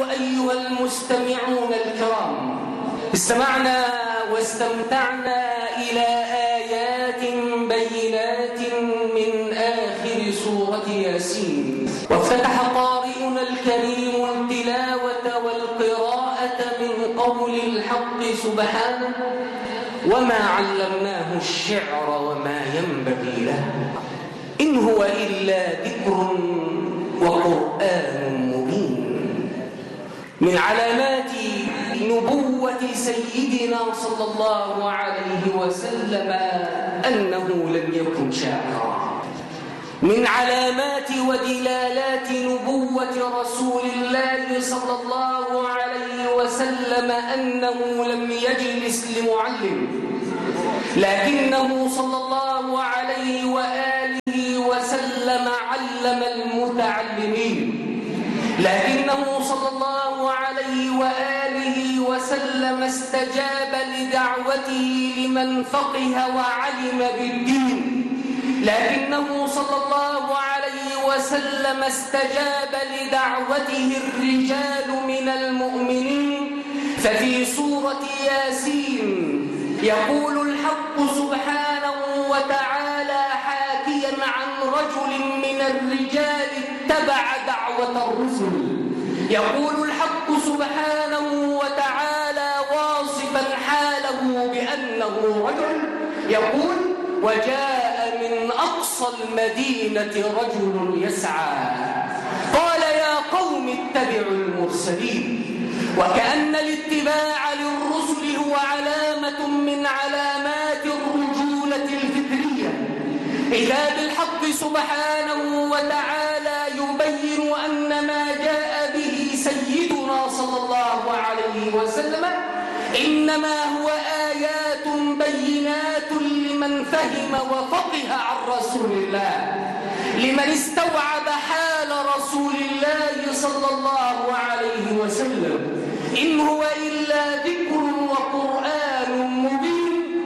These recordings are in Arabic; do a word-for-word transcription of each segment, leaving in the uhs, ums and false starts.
أيها المستمعون الكرام، استمعنا واستمتعنا إلى آيات بينات من آخر سورة ياسين، وافتتح قارئنا الكريم التلاوة والقراءة من قول الحق سبحانه: وما علمناه الشعر وما ينبغي له إن هو إلا ذكر وقرآن مبين. من علامات نبوة سيدنا صلى الله عليه وسلم أنه لم يكن شاعرا. من علامات ودلالات نبوة رسول الله صلى الله عليه وسلم أنه لم يجلس لمعلم، لكنه صلى الله عليه وآله وسلم علم المتعلمين، لكنه صلى الله عليه وآله وسلم استجاب لدعوته لمن فقه وعلم بالدين، لكنه صلى الله عليه وسلم استجاب لدعوته الرجال من المؤمنين. ففي سورة ياسين يقول الحق سبحانه وتعالى حاكيا عن رجل من الرجال اتبع دعوة الرسل، يقول الحق سبحانه وتعالى واصفا حاله بأنه رجل، يقول: وجاء من أقصى المدينة رجل يسعى قال يا قوم اتبعوا المرسلين. وكأن الاتباع للرسل هو علامة من علامات الرجولة الفكرية، إذا بالحق سبحانه وتعالى يبين أن ما جاء به سيدنا صلى الله عليه وسلم إنما هو آيات بينات لمن فهم وفقه عن رسول الله، لمن استوعب حال رسول الله صلى الله عليه وسلم. إن هو إلا ذكر وقرآن مبين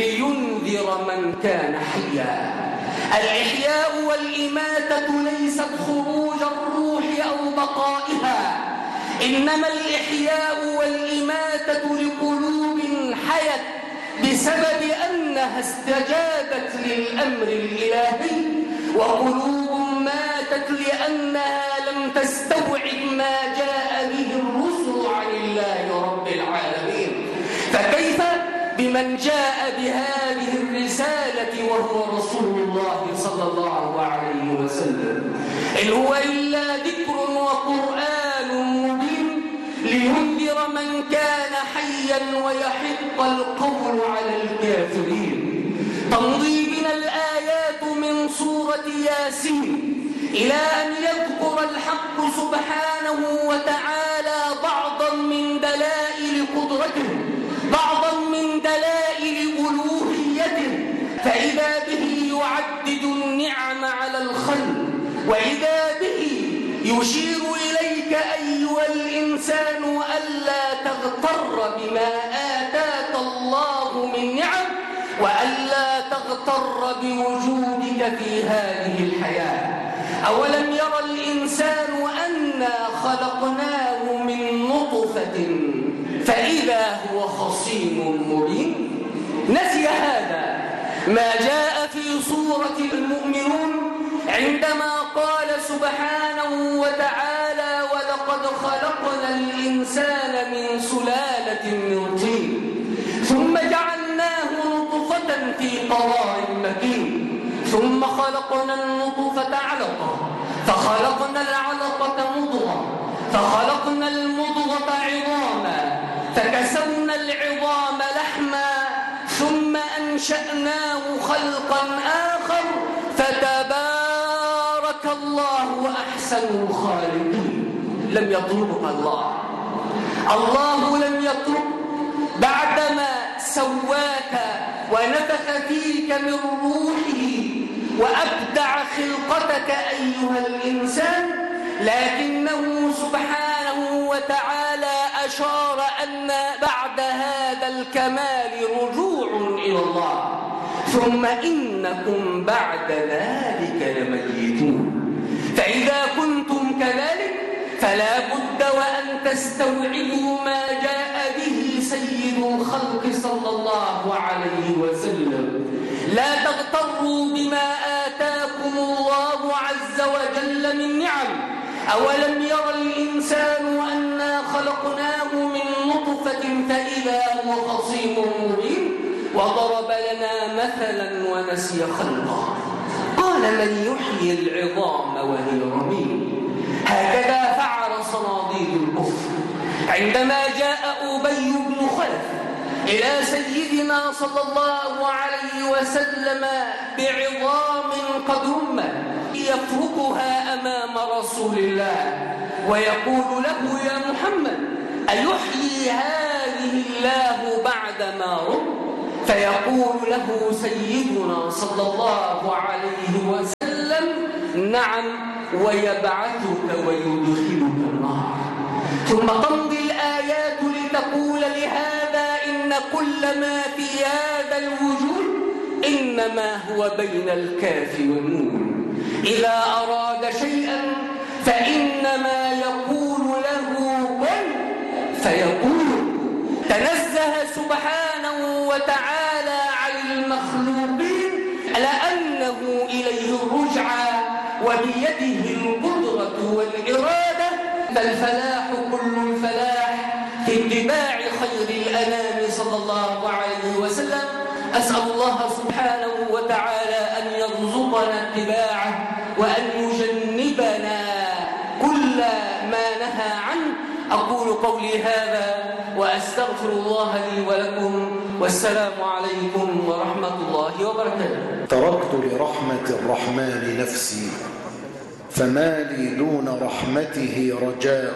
لينذر من كان حيا. الإحياء والإماتة ليست خروج الروح أو بقائها، إنما الإحياء والإماتة لقلوب حيت بسبب أنها استجابت للأمر الإلهي، وقلوب ماتت لأنها لم تستوعب ما جاء به الرسل عن الله رب العالمين. فكيف بمن جاء بهذه الرسالة وهو رسول الله صلى الله عليه وسلم؟ إن هو إلا ذكر وقرآن مبين لينذر من كان حيا ويحق القول على الكافرين. تمضي بنا الآيات من سورة ياسين إلى أن يذكر الحق سبحانه وتعالى بعضا من دلائل قدرته، بعضا من دلائل ألوهيته، فإذا به يعدد النعم على الخلق، وإذا به يشير إليك أيها الإنسان ألا تغتر بما آتاك الله من نعم، وألا تغتر بوجودك في هذه الحياة. أولم يرى الإنسان أنا خلقناه من نطفة فإذا هو خصيم مبين؟ نسي هذا ما جاء في سورة المؤمنون عندما قال سبحانه وتعالى: ولقد خلقنا الإنسان من سلالة من طين ثم جعلناه نطفة في قرار مكين ثم خلقنا النطفة علقة فخلقنا العلقة مضغة فخلقنا المضغة عظاما فكسونا العظام لحما ثم أنشأناه خلقا آخر فتبارك الله أحسن الخالقين. لم يطلبك الله، الله لم يطلب بعدما سواك ونفخ فيك من روحه وأبدع خلقتك أيها الإنسان، لكنه سبحانه وتعالى أشار أن بعد هذا الكمال رجوع إلى الله، ثم إنكم بعد ذلك لميتون. فإذا كنتم كذلك فلا بد وأن تستوعبوا ما جاء به سيد الخلق صلى الله عليه وسلم. لا تغتروا بما آتاكم الله عز وجل من نعم. أولم ير الإنسان أنا خلقناه من نطفة فإذا هو خصيم مبين وضرب لنا مثلا ونسي خلقه قال من يحيي العظام وهي رميم. هكذا فعل صناديد الكفر عندما جاء أبي بن خلف إلى سيدنا صلى الله عليه وسلم بعظام قد رمت يفركها أمام رسول الله ويقول له يا محمد أيحيي هذه الله بعدما رم؟ فيقول له سيدنا صلى الله عليه وسلم نعم ويبعثك ويدخلك النار. ثم تمضي الآيات لتقول لهذا إن كل ما في هذا الوجود إنما هو بين الكاف والنون. إذا أراد شيئا فإنما يقول له كن فيقول. تنزه سبحانه وتعالى عن المخلوقين لأنه إليه الرجعى وبيده القدرة والإرادة. فالفلاح كل الفلاح في اتباع خير الأنام صلى الله عليه وسلم. أسأل الله سبحانه وتعالى أن يرزقنا اتباعه وأن يجنبنا كل ما نهى عنه. أقول قولي هذا وأستغفر الله لي ولكم والسلام عليكم ورحمة الله وبركاته. تركت لرحمة الرحمن نفسي فما لي دون رحمته رجاء.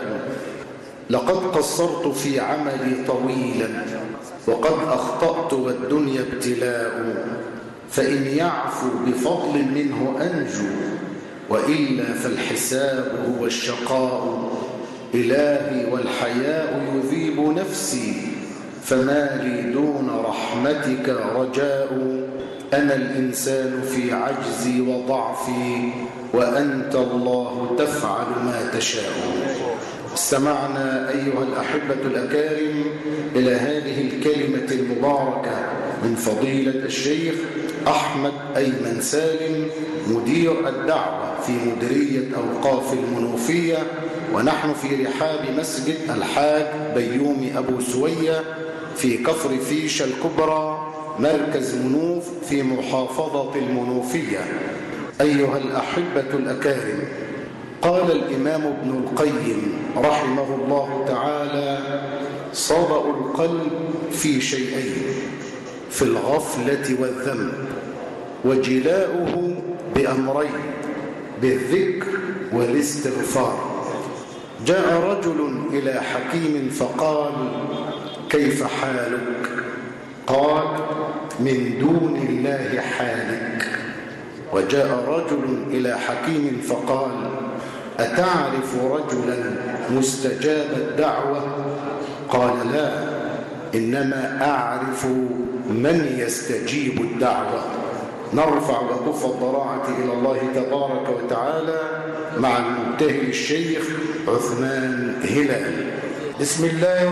لقد قصرت في عملي طويلا وقد أخطأت والدنيا ابتلاء. فإن يعفو بفضل منه أنجو وإلا فالحساب هو الشقاء. إلهي والحياء يذيب نفسي فما لي دون رحمتك رجاء. أنا الإنسان في عجزي وضعفي وأنت الله تفعل ما تشاء. استمعنا أيها الأحبة الأكارم إلى هذه الكلمة المباركة من فضيلة الشيخ أحمد أيمن سالم مدير الدعوة في مديرية أوقاف المنوفية، ونحن في رحاب مسجد الحاج بيومي أبو سوية في كفر فيشة الكبرى مركز منوف في محافظة المنوفية. أيها الأحبة الأكارم، قال الإمام ابن القيم رحمه الله تعالى صدأ القلب في شيئين: في الغفلة والذنب، وجلاؤه بأمرين: بالذكر والاستغفار. جاء رجل إلى حكيم فقال: كيف حالك؟ قال: من دون الله حالك. وجاء رجل إلى حكيم فقال: أتعرف رجلا مستجاب الدعوة؟ قال: لا، إنما أعرف من يستجيب الدعوة. نرفع وكف الضراعة إلى الله تبارك وتعالى مع المبتهل الشيخ عثمان هلال. بسم الله